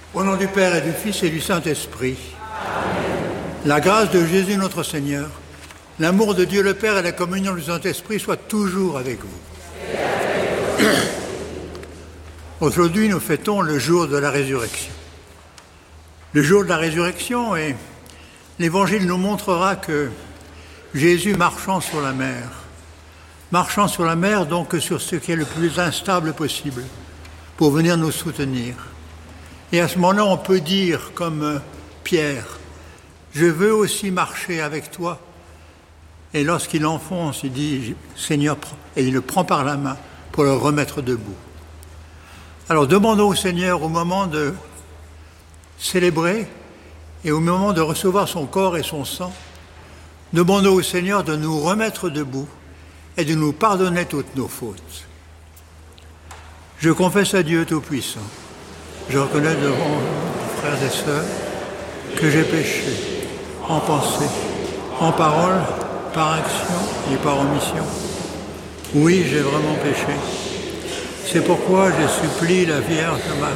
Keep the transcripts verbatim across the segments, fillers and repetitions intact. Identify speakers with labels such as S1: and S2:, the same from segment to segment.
S1: Au nom du Père et du Fils et du Saint-Esprit. Amen. La grâce de Jésus notre Seigneur, l'amour de Dieu le Père et la communion du Saint-Esprit soient toujours avec vous. Aujourd'hui, nous fêtons le jour de la résurrection. Le jour de la résurrection, et l'Évangile nous montrera que Jésus marchant sur la mer, marchant sur la mer donc sur ce qui est le plus instable possible, pour venir nous soutenir. Et à ce moment-là, on peut dire, comme Pierre, « Je veux aussi marcher avec toi ». Et lorsqu'il enfonce, il dit « Seigneur », et il le prend par la main pour le remettre debout. Alors demandons au Seigneur au moment de célébrer et au moment de recevoir son corps et son sang, demandons au Seigneur de nous remettre debout et de nous pardonner toutes nos fautes. Je confesse à Dieu Tout-Puissant. Je reconnais devant vous, frères et sœurs, que j'ai péché en pensée, en parole, par action et par omission. Oui, j'ai vraiment péché. C'est pourquoi je supplie la Vierge Marie,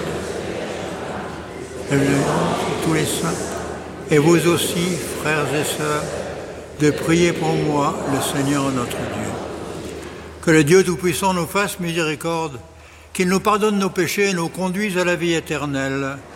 S1: tous les saints, et vous aussi, frères et sœurs, de prier pour moi, le Seigneur notre Dieu. Que le Dieu Tout-Puissant nous fasse miséricorde, qu'il nous pardonne nos péchés et nous conduise à la vie éternelle.